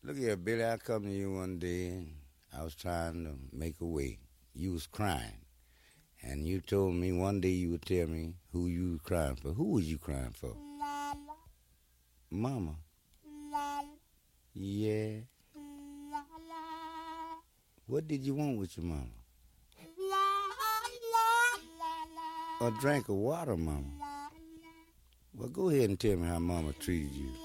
Look here, Billy. I come to you one day and I was trying to make a way. You was crying. And you told me one day you would tell me who you was crying for. Who was you crying for? Mama. Mama. Mama. Yeah. Mama. What did you want with your mama? Mama. A drink of water, mama. Mama. Well, go ahead and tell me how mama treated you.